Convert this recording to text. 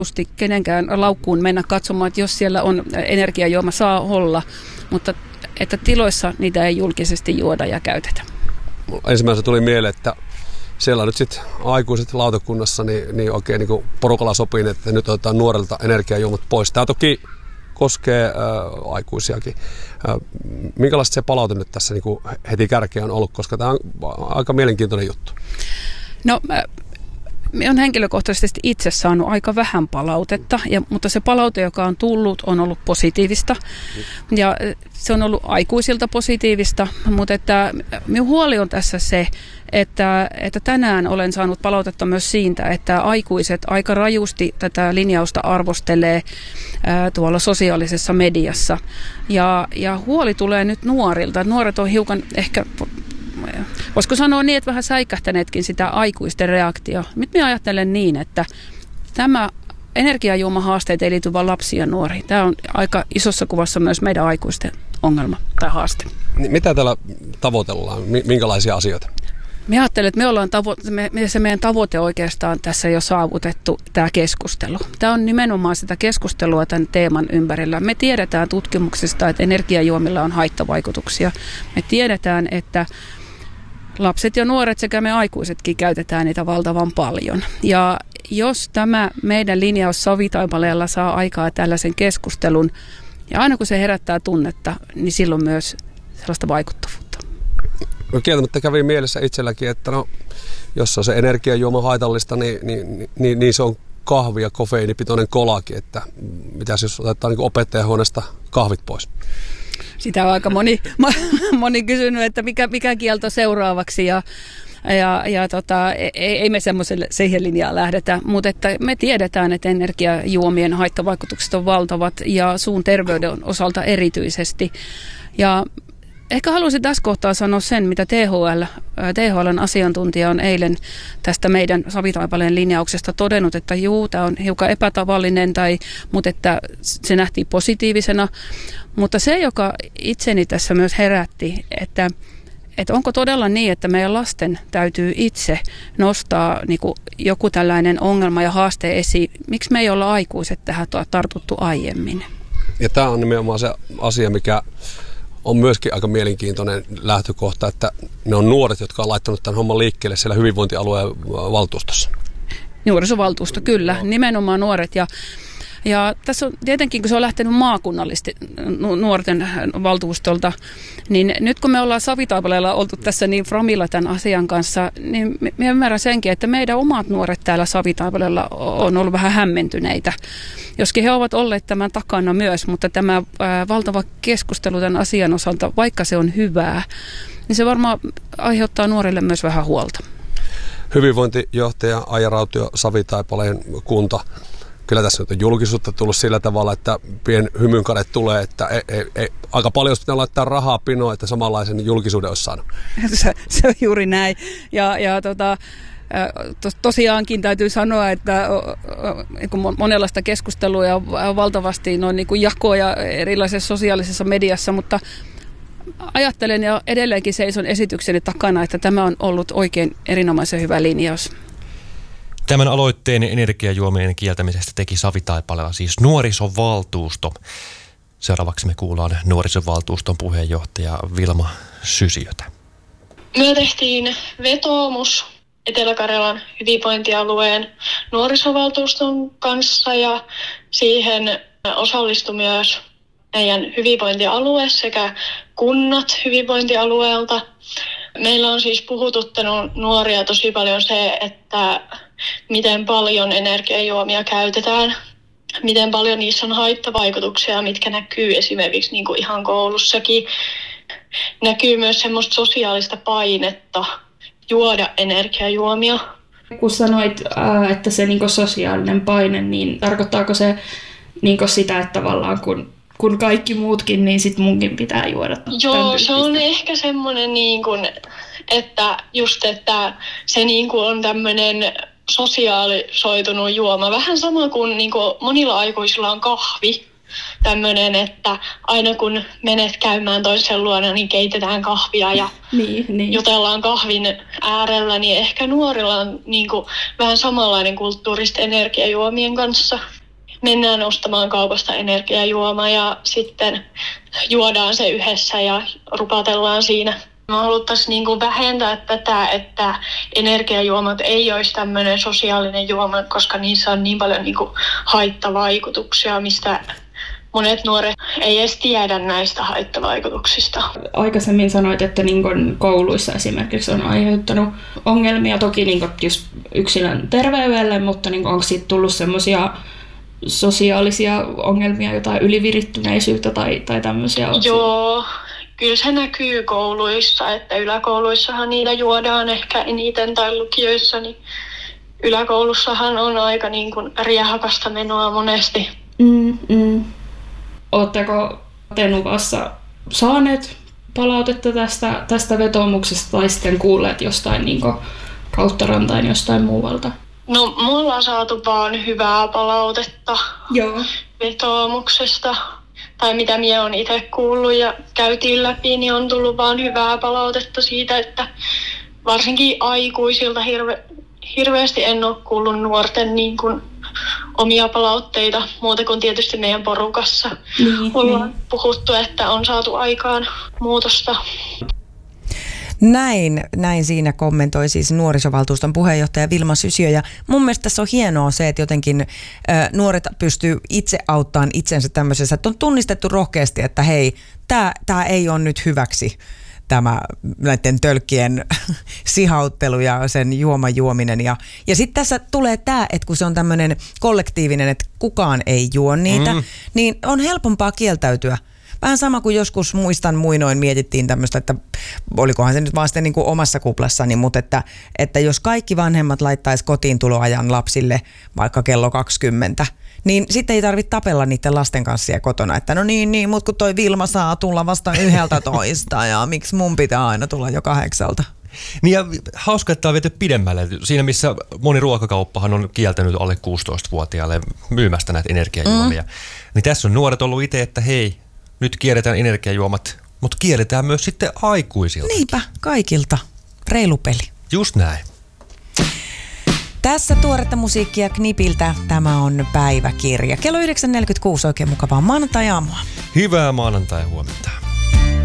kenenkään laukkuun mennä katsomaan, että jos siellä on energiajuoma, saa olla, mutta että tiloissa niitä ei julkisesti juoda ja käytetä. Ensimmäisenä tuli mieleen, että siellä nyt sitten aikuiset lautakunnassa niin oikein niin porukalla sopii, että nyt otetaan nuorelta energiajuomat pois. Tämä toki koskee aikuisiakin. Minkälaista se palaute nyt tässä niin heti kärkeen on ollut, koska tämä on aika mielenkiintoinen juttu? No, minä olen henkilökohtaisesti itse saanut aika vähän palautetta, mutta se palaute, joka on tullut, on ollut positiivista. Ja se on ollut aikuisilta positiivista, mutta että minun huoli on tässä se, että tänään olen saanut palautetta myös siitä, että aikuiset aika rajusti tätä linjausta arvostelee tuolla sosiaalisessa mediassa. Ja huoli tulee nyt nuorilta. Nuoret on hiukan ehkä, voisiko sanoa niin, että vähän säikähtäneetkin sitä aikuisten reaktio. Nyt minä ajattelen niin, että tämä energiajuomahaasteet ei liity vain lapsiin ja nuoriin. Tämä on aika isossa kuvassa myös meidän aikuisten ongelma tai haaste. Mitä täällä tavoitellaan? Minkälaisia asioita? Minä ajattelen, että se meidän tavoite oikeastaan tässä jo saavutettu, tämä keskustelu. Tämä on nimenomaan sitä keskustelua tämän teeman ympärillä. Me tiedetään tutkimuksista, että energiajuomilla on haittavaikutuksia. Me tiedetään, että lapset ja nuoret sekä me aikuisetkin käytetään niitä valtavan paljon. Ja jos tämä meidän linjaus Savitaipaleella saa aikaa tällaisen keskustelun, ja aina kun se herättää tunnetta, niin silloin myös sellaista vaikuttavuutta. No kieltämättä kävi mielessä itselläkin, että jos on se energiajuoma haitallista, niin se on kahvi ja kofeiinipitoinen kolakin, että mitäs jos otetaan niin opettajahuoneesta kahvit pois? Sitä on aika moni kysynyt, että mikä kielto seuraavaksi ei me siihen linjaan lähdetä, mutta että me tiedetään, että energiajuomien haittavaikutukset on valtavat ja suun terveyden osalta erityisesti. Ja ehkä haluaisin tässä kohtaa sanoa sen, mitä THL:n asiantuntija on eilen tästä meidän Savitaipaleen linjauksesta todennut, että tämä on hiukan epätavallinen, mutta että se nähtiin positiivisena. Mutta se, joka itseni tässä myös herätti, että onko todella niin, että meidän lasten täytyy itse nostaa niin kuin joku tällainen ongelma ja haaste esiin. Miksi me ei olla aikuiset tähän tartuttu aiemmin? Ja tämä on nimenomaan se asia, mikä on myöskin aika mielenkiintoinen lähtökohta, että ne on nuoret, jotka on laittanut tämän homman liikkeelle siellä hyvinvointialueen valtuustossa. Nuorisovaltuusto, kyllä. Nimenomaan nuoret. Ja tässä on tietenkin, kun se on lähtenyt maakunnallisesti nuorten valtuustolta, niin nyt kun me ollaan Savitaipaleella oltu tässä niin framilla tämän asian kanssa, niin me ymmärrän senkin, että meidän omat nuoret täällä Savitaipaleella on ollut vähän hämmentyneitä. Joskin he ovat olleet tämän takana myös, mutta tämä valtava keskustelu tämän asian osalta, vaikka se on hyvää, niin se varmaan aiheuttaa nuorille myös vähän huolta. Hyvinvointijohtaja Aija Rautio, Savitaipaleen kunta. Kyllä tässä nyt on julkisuutta tullut sillä tavalla, että pien hymynkade tulee, että aika paljon pitää laittaa rahaa pinoon, että samanlaisen julkisuuden olisi saanut. Se on juuri näin. Tosiaankin täytyy sanoa, että monenlaista keskustelua ja valtavasti niin kuin jakoja erilaisessa sosiaalisessa mediassa, mutta ajattelen ja edelleenkin seison esitykseni takana, että tämä on ollut oikein erinomaisen hyvä linjaus. Tämän aloitteen energiajuomien kieltämisestä teki Savitaipaleella siis nuorisovaltuusto. Seuraavaksi me kuullaan nuorisovaltuuston puheenjohtaja Vilma Sysiötä. Me tehtiin vetoomus Etelä-Karjalan hyvinvointialueen nuorisovaltuuston kanssa ja siihen osallistui myös meidän hyvinvointialue sekä kunnat hyvinvointialueelta. Meillä on siis puhututtanut nuoria tosi paljon se, että miten paljon energiajuomia käytetään, miten paljon niissä on haittavaikutuksia, mitkä näkyy esimerkiksi niin kuin ihan koulussakin. Näkyy myös semmoista sosiaalista painetta juoda energiajuomia. Kun sanoit, että se niin kuin sosiaalinen paine, niin tarkoittaako se niin kuin sitä, että tavallaan kun kaikki muutkin, niin sit munkin pitää juoda? Joo, se on ehkä semmoinen, niin kuin, että se niin kuin on tämmöinen sosiaalisoitunut juoma. Vähän sama kuin, monilla aikuisilla on kahvi. tämmöinen, että aina kun menet käymään toisen luona, niin keitetään kahvia ja niin. jutellaan kahvin äärellä, niin ehkä nuorilla on niin kuin vähän samanlainen kulttuurista energiajuomien kanssa. Mennään ostamaan kaupasta energiajuoma ja sitten juodaan se yhdessä ja rupatellaan siinä. Me haluttaisiin niin kuin vähentää tätä, että energiajuomat ei olisi tämmöinen sosiaalinen juoma, koska niissä on niin paljon niin kuin haittavaikutuksia, mistä monet nuoret ei edes tiedä näistä haittavaikutuksista. Aikaisemmin sanoit, että niin kuin kouluissa esimerkiksi on aiheuttanut ongelmia, toki niin kuin just yksilön terveydelle, mutta niin kuin onko siitä tullut semmoisia sosiaalisia ongelmia, jotain ylivirittyneisyyttä tai tämmöisiä? Joo, kyllä se näkyy kouluissa, että yläkouluissahan niitä juodaan ehkä eniten tai lukioissa, niin yläkoulussahan on aika niin kuin riehakasta menoa monesti. Oletteko Tenuvassa saaneet palautetta tästä vetoomuksesta tai sitten kuulleet jostain niin kuin kautta rantain jostain muualta? No, me ollaan saatu vaan hyvää palautetta vetoomuksesta. Tai mitä minä olen itse kuullut ja käytiin läpi, niin on tullut vaan hyvää palautetta siitä, että varsinkin aikuisilta hirveästi en ole kuullut nuorten niin kuin omia palautteita, muuta kuin tietysti meidän porukassa. Ollaan puhuttu, että on saatu aikaan muutosta. Näin siinä kommentoi siis nuorisovaltuuston puheenjohtaja Vilma Sysiö. Ja mun mielestä tässä on hienoa se, että jotenkin nuoret pystyy itse auttamaan itsensä tämmöisessä, että on tunnistettu rohkeasti, että hei, tämä ei ole nyt hyväksi, tämä näiden tölkkien sihauttelu ja sen juominen. Ja sitten tässä tulee tämä, että kun se on tämmöinen kollektiivinen, että kukaan ei juo niitä, niin on helpompaa kieltäytyä. Vähän sama kuin joskus muinoin mietittiin tämmöistä, että olikohan se nyt vaan sitten niin kuin omassa kuplassani, mutta että jos kaikki vanhemmat laittaisi kotiintuloajan lapsille vaikka kello 20, niin sitten ei tarvitse tapella niiden lasten kanssa siellä kotona, että no niin, mutta kun toi Vilma saa tulla vasta 11 ja miksi mun pitää aina tulla jo 8? Niin ja hauska, että tämä on viety pidemmälle. Siinä missä moni ruokakauppahan on kieltänyt alle 16-vuotiaille myymästä näitä energiajuomia. Niin tässä on nuoret ollut itse, että hei, nyt kierretään energiajuomat, mutta kierretään myös sitten aikuisilta. Niinpä, kaikilta. Reilu peli. Just näin. Tässä tuoretta musiikkia Knipiltä. Tämä on päiväkirja. Kello 9.46, oikein mukavaa maanantai-aamua. Hyvää maanantai-huomenta.